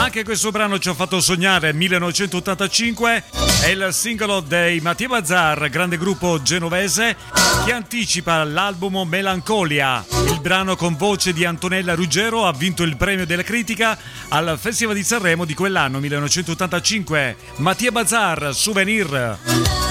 Anche questo brano ci ha fatto sognare. 1985 è il singolo dei Mattia Bazar, grande gruppo genovese, che anticipa l'album Melancolia. Il brano con voce di Antonella Ruggero ha vinto il premio della critica al Festival di Sanremo di quell'anno, 1985. Mattia Bazar, Souvenir.